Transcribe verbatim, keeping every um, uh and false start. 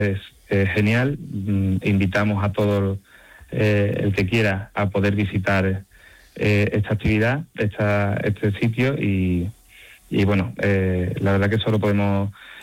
es eh, genial. Mm, invitamos a todo eh, el que quiera a poder visitar eh, esta actividad, esta, este sitio y, y bueno, eh, la verdad que solo podemos